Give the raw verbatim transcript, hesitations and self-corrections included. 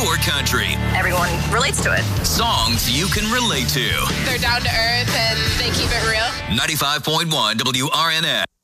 your country. Everyone relates to it. Songs you can relate to. They're down to earth and they keep it real. ninety-five point one W R N S.